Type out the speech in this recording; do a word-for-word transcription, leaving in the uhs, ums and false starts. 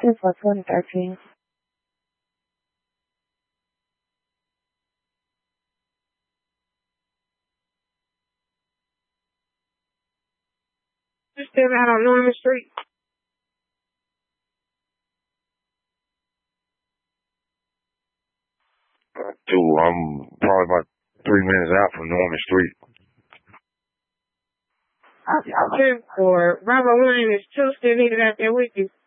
two plus one thirteen. You're still out on Norman Street? Dude, I'm probably about three minutes out from Norman Street. Okay, for Bravo one is two still needed out there with you.